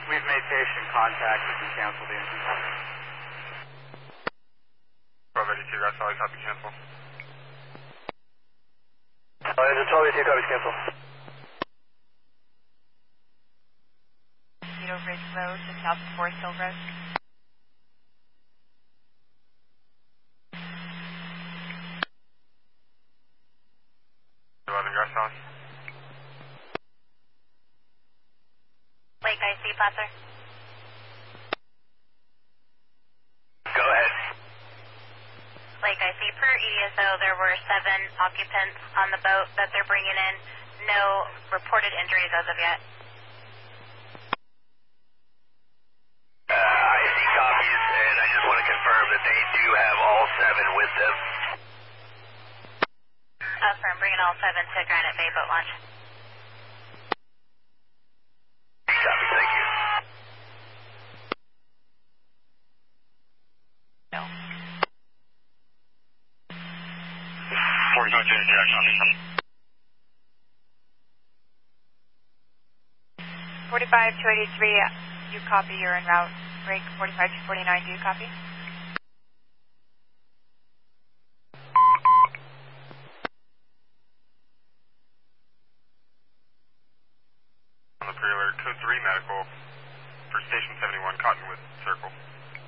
We've made patient contact. We can cancel the engine. Bravo 82, guys, sorry, copy cancel. Engine 1282, copy cancel. Cedar Ridge Road, just south of Forest Hill Road. Grasshouse. Lake IC, Placer. Go ahead. Lake IC, per EDSO, there were 7 occupants on the boat that they're bringing in. No reported injuries as of yet. I see copies, and I just want to confirm that they do have all 7 with them. Affirm, bringing all 7 to Granite Bay Boat Launch. Copy, thank you. No. 42, yeah, copy. 45 to 83, you copy, you're en route. Break 45 to 49, do you copy?